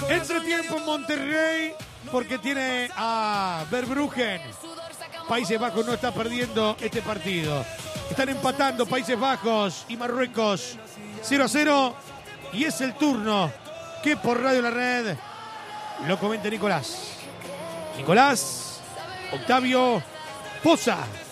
Entretiempo en Monterrey porque tiene a Verbruggen. Países Bajos no está perdiendo este partido. Están empatando Países Bajos y Marruecos 0-0. Y es el turno que por Radio La Red lo comenta Nicolás. Octavio Poza.